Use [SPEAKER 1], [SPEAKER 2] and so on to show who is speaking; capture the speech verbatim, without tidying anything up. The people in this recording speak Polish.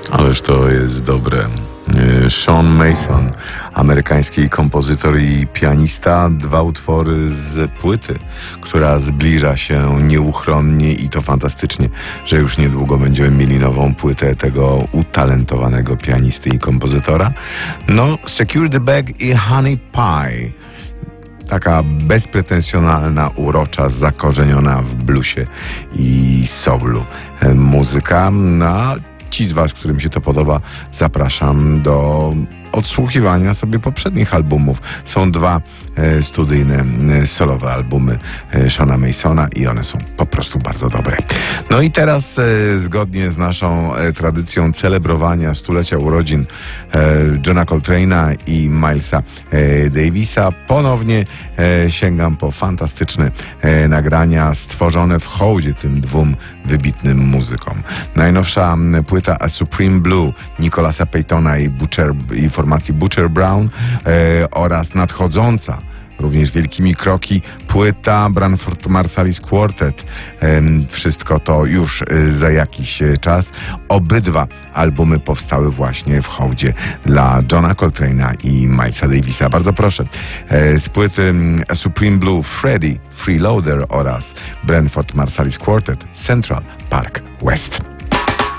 [SPEAKER 1] Ależ to jest dobre. Sean Mason, amerykański kompozytor i pianista, dwa utwory z płyty, która zbliża się nieuchronnie i to fantastycznie, że już niedługo będziemy mieli nową płytę tego utalentowanego pianisty i kompozytora. No, Secure the Bag i Honey Pie. Taka bezpretensjonalna, urocza, zakorzeniona w bluesie i soulu muzyka. No, ci z was, którym się to podoba, zapraszam do odsłuchiwania sobie poprzednich albumów. Są dwa e, studyjne, e, solowe albumy e, Seana Masona i one są po prostu bardzo dobre. No i teraz e, zgodnie z naszą e, tradycją celebrowania stulecia urodzin e, Johna Coltrane'a i Milesa e, Davisa ponownie e, sięgam po fantastyczne e, nagrania stworzone w hołdzie tym dwóm wybitnym muzykom. Najnowsza m, płyta A Supreme Blue Nicolasa Paytona i Butcher i formacji Butcher Brown e, oraz nadchodząca również wielkimi kroki płyta Branford Marsalis Quartet. E, wszystko to już e, za jakiś e, czas. Obydwa albumy powstały właśnie w hołdzie dla Johna Coltrane'a i Milesa Davisa. Bardzo proszę. E, z płyty A Supreme Blue Freddie Freeloader oraz Branford Marsalis Quartet Central Park West.